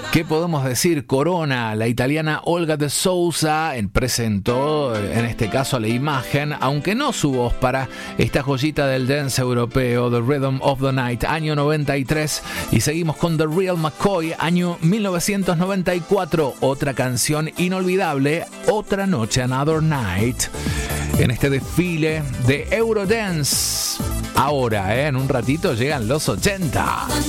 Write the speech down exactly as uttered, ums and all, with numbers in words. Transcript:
¿Qué podemos decir? Corona, la italiana Olga de Sousa presentó, en este caso, la imagen, aunque no su voz, para esta joyita del dance europeo, The Rhythm of the Night, año noventa y tres. Y seguimos con The Real McCoy, año mil novecientos noventa y cuatro. Otra canción inolvidable, Otra Noche, Another Night, en este desfile de Eurodance. Ahora, ¿eh? En un ratito llegan los ochenta.